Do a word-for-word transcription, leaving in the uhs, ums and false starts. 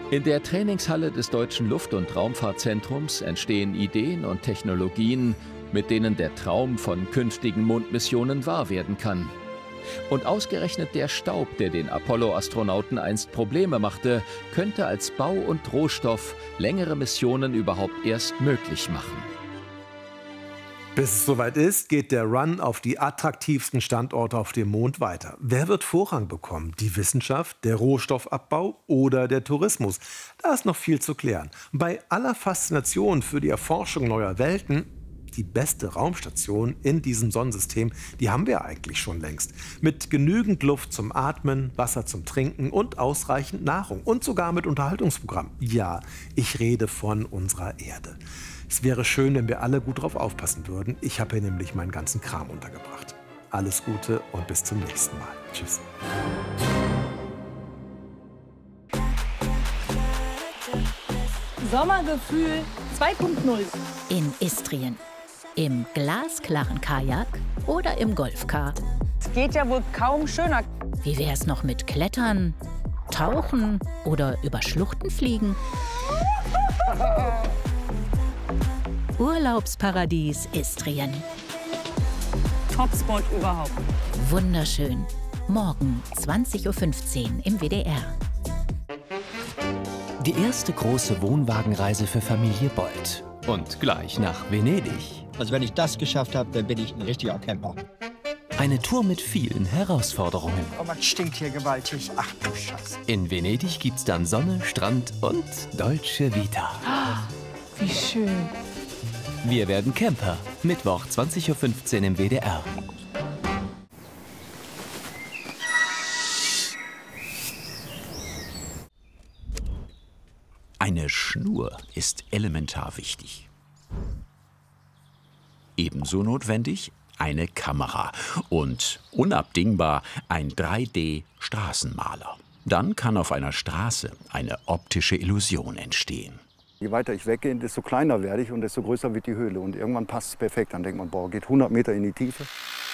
In der Trainingshalle des Deutschen Luft- und Raumfahrtzentrums entstehen Ideen und Technologien, mit denen der Traum von künftigen Mondmissionen wahr werden kann. Und ausgerechnet der Staub, der den Apollo-Astronauten einst Probleme machte, könnte als Bau und Rohstoff längere Missionen überhaupt erst möglich machen. Bis es soweit ist, geht der Run auf die attraktivsten Standorte auf dem Mond weiter. Wer wird Vorrang bekommen? Die Wissenschaft, der Rohstoffabbau oder der Tourismus? Da ist noch viel zu klären. Bei aller Faszination für die Erforschung neuer Welten, die beste Raumstation in diesem Sonnensystem, die haben wir eigentlich schon längst. Mit genügend Luft zum Atmen, Wasser zum Trinken und ausreichend Nahrung. Und sogar mit Unterhaltungsprogramm. Ja, ich rede von unserer Erde. Es wäre schön, wenn wir alle gut drauf aufpassen würden. Ich habe hier nämlich meinen ganzen Kram untergebracht. Alles Gute und bis zum nächsten Mal. Tschüss. Sommergefühl zwei Punkt null. In Istrien. Im glasklaren Kajak oder im Golfcar. Es geht ja wohl kaum schöner. Wie wär's noch mit Klettern, Tauchen oder über Schluchten fliegen? Urlaubsparadies Istrien. Topspot überhaupt. Wunderschön. Morgen zwanzig Uhr fünfzehn im W D R. Die erste große Wohnwagenreise für Familie Bold. Und gleich nach Venedig. Also wenn ich das geschafft habe, dann bin ich ein richtiger Camper. Eine Tour mit vielen Herausforderungen. Oh, man stinkt hier gewaltig. Ach du Scheiße. In Venedig gibt's dann Sonne, Strand und Dolce Vita. Wie schön. Wir werden Camper. Mittwoch zwanzig Uhr fünfzehn im W D R. Eine Schnur ist elementar wichtig. Ebenso notwendig eine Kamera und unabdingbar ein drei D-Straßenmaler. Dann kann auf einer Straße eine optische Illusion entstehen. Je weiter ich weggehe, desto kleiner werde ich und desto größer wird die Höhle. Und irgendwann passt es perfekt. Dann denkt man, boah, geht hundert Meter in die Tiefe.